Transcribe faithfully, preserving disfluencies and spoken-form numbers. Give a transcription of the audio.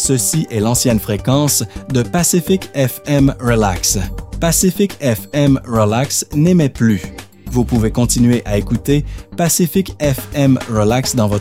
ceci est l'ancienne fréquence de Pacific F M Relax. Pacific F M Relax n'émet plus. Vous pouvez continuer à écouter Pacific F M Relax dans votre